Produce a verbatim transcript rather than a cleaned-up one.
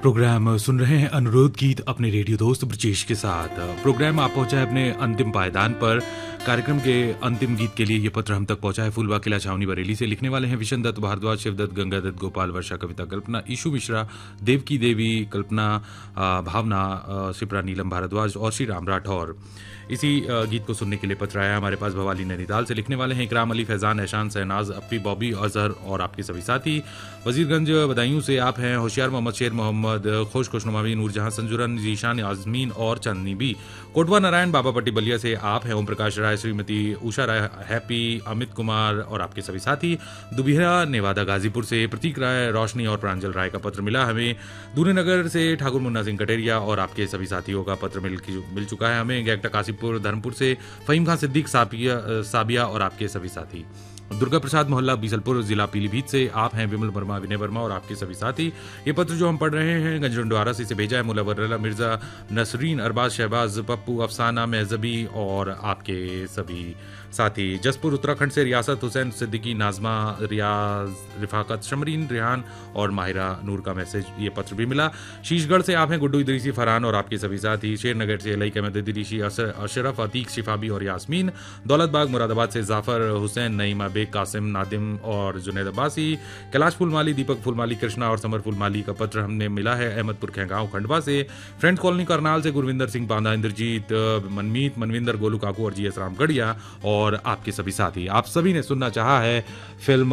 Programme सुन रहे हैं अनुरोध गीत अपने रेडियो दोस्त ब्रजेश के साथ। प्रोग्राम आप पहुंचा है अपने अंतिम पायदान पर। कार्यक्रम के अंतिम गीत के लिए ये पत्र हम तक पहुंचा है फूलवा किला छावनी बरेली से। लिखने वाले हैं विशन दत्त भारद्वाज, शिवदत्त, गंगादत्त, गोपाल, वर्षा, कविता, कल्पना, ईशु मिश्रा, देवकी देवी, कल्पना, भावना, शिप्रा, नीलम भारद्वाज और श्री राम राठौर। इसी गीत को सुनने के लिए पत्र आया हमारे पास भवाली नैनीताल से। लिखने वाले हैं इकराम अली, फैजान, एहसान, शहनाज, अप्पी, बॉबी, अजहर और आपके सभी साथी। वजीरगंज बदायूं से आप हैं होशियार मोहम्मद, शेर मोहम्मद, खुश खुशनुमावी, नूरजहां, संजुरन, जीशान, आजमीन और चांदनी बी। कोटवा नारायण, बाबा पट्टी बलिया से आप हैं ओम प्रकाश राय, श्रीमती उषा राय, हैप्पी, अमित कुमार और आपके सभी साथी। दुबिहरा नेवादा गाजीपुर से प्रतीक राय, रोशनी और प्रांजल राय का पत्र मिला हमें। दूरी नगर से ठाकुर मुन्ना सिंह कटेरिया और आपके सभी साथियों का पत्र मिल मिल चुका है हमें। गैगटा काशीपुर धर्मपुर से फहीम खान सिद्दीक, साबिया साबिया और आपके सभी साथी। दुर्गा प्रसाद मोहल्ला बीसलपुर जिला पीलीभीत से आप हैं विमल वर्मा, विनय वर्मा और आपके सभी साथी। ये पत्र जो हम पढ़ रहे हैं गंजरंडवारा से इसे भेजा है मुला वरला, मिर्जा, नसरीन, अरबाज, शहबाज, पप्पू, अफसाना, महजबी और आपके सभी साथी। जसपुर उत्तराखंड से रियासत, हुसैन सिद्दीकी, नाजमा, रियाज, रिफाकत, शमरीन, रेहान और माहिरा नूर का मैसेज ये पत्र भी मिला। शीशगढ़ से आप हैं गुड्डू इदरीसी, फरहान और आपके सभी साथी। शेरनगर से लई अहमद इदरीसी, अशरफ, अतीक, शिफाबी और यास्मीन। दौलतबाग मुरादाबाद से जाफर हुसैन, नईमा बेग, कासिम, नादिम और जुनैद अब्बासी। कैलाश फुलमाली, दीपक फुलमाली, कृष्णा और समर फुलमाली का पत्र हमने मिला है अहमदपुर खेगांव खंडवा से। फ्रेंड्स कॉलोनी करनाल से गुरविंदर सिंह बांदा, इंद्रजीत, मनमीत, मनविंदर, गोलू काकू और जी एस रामगढ़िया और आपके सभी साथी। आप सभी ने सुनना चाहा है फिल्म